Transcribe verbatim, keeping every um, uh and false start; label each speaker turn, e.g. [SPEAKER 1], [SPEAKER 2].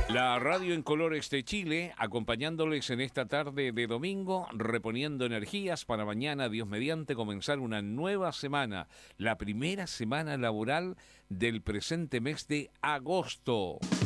[SPEAKER 1] La radio en colores de Chile, acompañándoles en esta tarde de domingo, reponiendo energías para mañana, Dios mediante, comenzar una nueva semana, la primera semana laboral del presente mes de agosto.